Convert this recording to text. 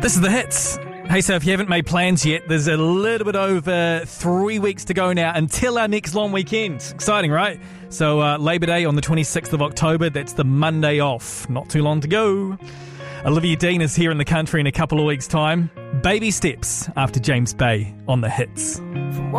This is The Hits. Hey, so if you haven't made plans yet, there's a little bit over 3 weeks to go now until our next long weekend. Exciting, right? So Labor Day on the 26th of October, that's the Monday off. Not too long to go. Olivia Dean is here in the country in a couple of weeks' time. Baby steps after James Bay on The Hits.